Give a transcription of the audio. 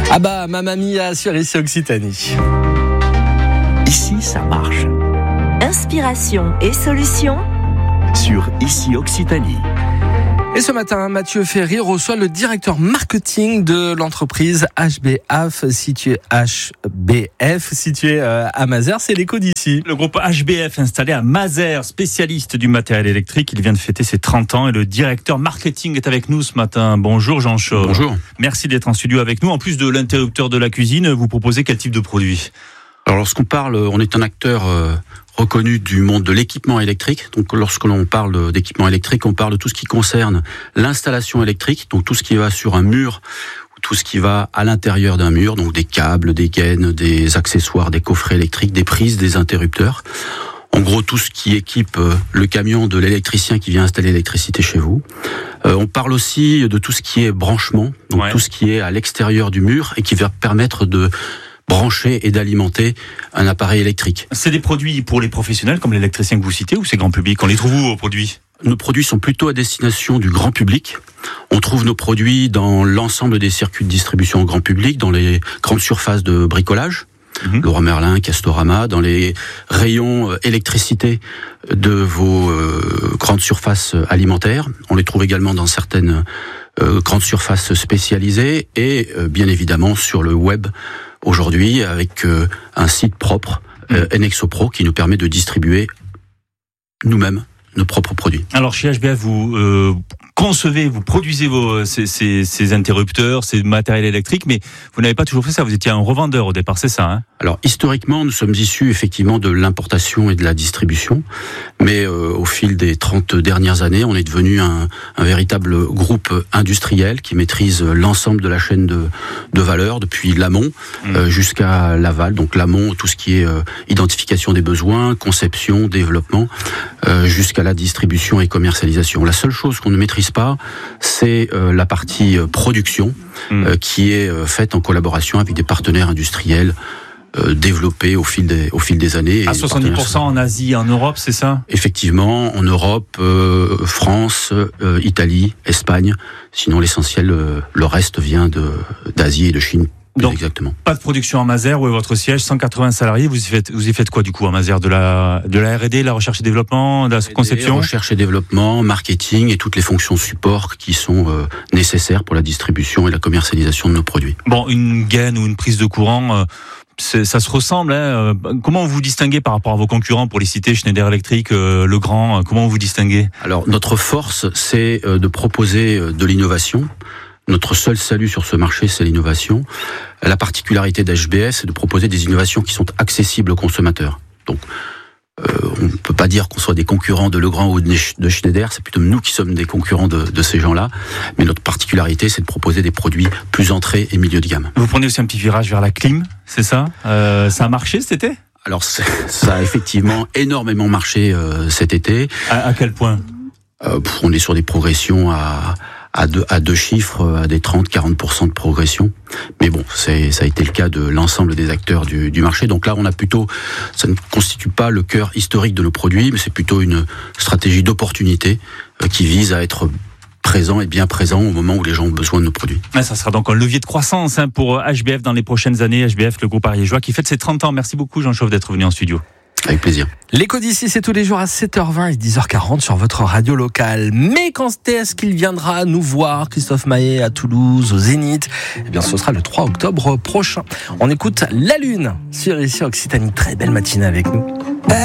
Ah bah, Mamma Mia sur ici Occitanie. Ici, ça marche. Inspiration et solutions Sur Ici Occitanie. Et ce matin, Mathieu Ferry reçoit le directeur marketing de l'entreprise HBF, située à Mazères, c'est l'écho d'ici. Le groupe HBF installé à Mazères, spécialiste du matériel électrique, il vient de fêter ses 30 ans et le directeur marketing est avec nous ce matin. Bonjour Jean Chauve. Bonjour. Merci d'être en studio avec nous. En plus de l'interrupteur de la cuisine, vous proposez quel type de produit ? Alors lorsqu'on parle, on est un acteur reconnu du monde de l'équipement électrique. Donc lorsque l'on parle d'équipement électrique, on parle de tout ce qui concerne l'installation électrique, donc tout ce qui va sur un mur, tout ce qui va à l'intérieur d'un mur, donc des câbles, des gaines, des accessoires, des coffrets électriques, des prises, des interrupteurs. En gros, tout ce qui équipe le camion de l'électricien qui vient installer l'électricité chez vous. On parle aussi de tout ce qui est branchement, donc tout ce qui est à l'extérieur du mur et qui va permettre de brancher et d'alimenter un appareil électrique. C'est des produits pour les professionnels comme l'électricien que vous citez ou c'est grand public ? On les trouve où vos produits ? Nos produits sont plutôt à destination du grand public. On trouve nos produits dans l'ensemble des circuits de distribution au grand public, dans les grandes surfaces de bricolage, Leroy Merlin, Castorama, dans les rayons électricité de vos grandes surfaces alimentaires. On les trouve également dans certaines grandes surfaces spécialisées et bien évidemment sur le web aujourd'hui avec un site propre, Enexopro, qui nous permet de distribuer nous-mêmes nos propres produits. Alors chez HBF, vous concevez, vous produisez ces interrupteurs, ces matériels électriques, mais vous n'avez pas toujours fait ça, vous étiez un revendeur au départ, c'est ça hein ? Alors historiquement, nous sommes issus effectivement de l'importation et de la distribution, mais au fil des 30 dernières années, on est devenu un véritable groupe industriel qui maîtrise l'ensemble de la chaîne de valeur, depuis l'amont jusqu'à l'aval. Donc l'amont, tout ce qui est identification des besoins, conception, développement, jusqu'à la distribution et commercialisation. La seule chose qu'on ne maîtrise pas, c'est la partie production qui est faite en collaboration avec des partenaires industriels développés au fil des années. À 70% en Asie, en Europe, c'est ça ? Effectivement, en Europe, France, Italie, Espagne. Sinon, l'essentiel, le reste vient d'Asie et de Chine. Donc, exactement. Pas de production à Mazères, où est votre siège, 180 salariés. Vous y faites quoi du coup à Mazères ? De la R&D, la recherche et développement, de la conception ? Recherche et développlement, marketing et toutes les fonctions support qui sont nécessaires pour la distribution et la commercialisation de nos produits. Bon, une gaine ou une prise de courant, ça se ressemble. Hein. Comment vous vous distinguez par rapport à vos concurrents, pour les citer, Schneider Electric, Legrand, comment vous vous distinguez ? Alors, notre force, c'est de proposer de l'innovation. Notre seul salut sur ce marché, c'est l'innovation. La particularité d'HBF, c'est de proposer des innovations qui sont accessibles aux consommateurs. Donc, on ne peut pas dire qu'on soit des concurrents de Legrand ou de Schneider, c'est plutôt nous qui sommes des concurrents de ces gens-là. Mais notre particularité, c'est de proposer des produits plus entrée et milieu de gamme. Vous prenez aussi un petit virage vers la clim, c'est ça ? Ça a marché cet été ? Alors, ça a effectivement énormément marché cet été. À quel point ? On est sur des progressions à deux chiffres, à des 30-40% de progression. Mais bon, ça a été le cas de l'ensemble des acteurs du marché. Donc là, ça ne constitue pas le cœur historique de nos produits, mais c'est plutôt une stratégie d'opportunité qui vise à être présent et bien présent au moment où les gens ont besoin de nos produits. Ça sera donc un levier de croissance pour HBF dans les prochaines années. HBF, le groupe ariégeois qui fête ses 30 ans. Merci beaucoup Jean Chauve d'être venu en studio. Avec plaisir. L'écho d'ici, c'est tous les jours à 7h20 et 10h40 sur votre radio locale. Mais quand est-ce qu'il viendra nous voir, Christophe Maé, à Toulouse, au Zénith ? Eh bien, ce sera le 3 octobre prochain. On écoute La Lune sur ici Occitanie. Très belle matinée avec nous.